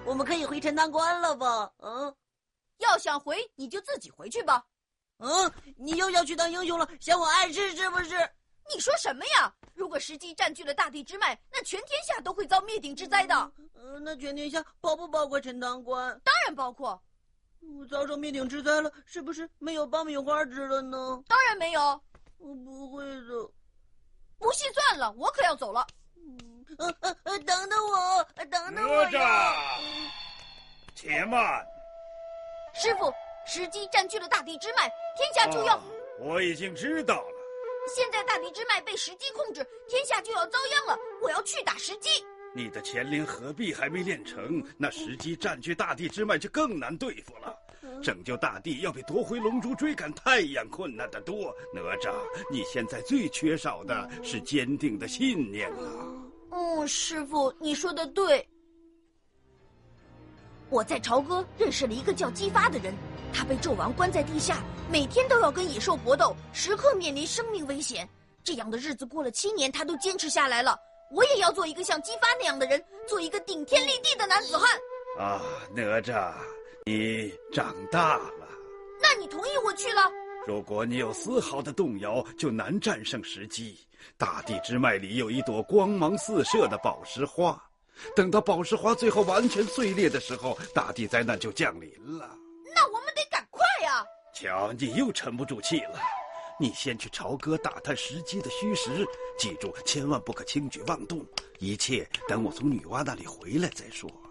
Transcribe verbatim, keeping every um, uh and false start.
我们可以回陈塘关了吧？嗯， 要想回，你就自己回去吧。 嗯，你又要去当英雄了，嫌我碍事是不是？ 你说什么呀？如果时机占据了大地之脉，那全天下都会遭灭顶之灾的。 嗯、呃，那全天下包不包括陈塘关？ 当然包括。 遭受灭顶之灾了，是不是没有爆米花吃了呢？ 当然没有。 我不会的。 不信算了，我可要走了。 嗯，呃呃呃，等等我，等等我呀！ 且慢， 师傅，时机占据了大地之脉，天下就要…… 啊、我已经知道了。 现在大地之脉被时机控制，天下就要遭殃了。我要去打时机。 你的乾灵合璧还没练成，那时机占据大地之脉就更难对付了。拯救大地要比夺回龙珠、追赶太阳困难得多。哪吒，你现在最缺少的是坚定的信念啊！ 嗯，师傅，你说的对。我在朝歌认识了一个叫姬发的人，他被纣王关在地下，每天都要跟野兽搏斗，时刻面临生命危险。这样的日子过了七年，他都坚持下来了。我也要做一个像姬发那样的人，做一个顶天立地的男子汉。 啊，哪吒，你长大了。 那你同意我去了？ 如果你有丝毫的动摇，就难战胜时机。大地之脉里有一朵光芒四射的宝石花，等到宝石花最后完全碎裂的时候，大地灾难就降临了。 那我们得赶快呀！ 瞧，你又沉不住气了。你先去朝歌打探时机的虚实，记住千万不可轻举妄动，一切等我从女娲那里回来再说。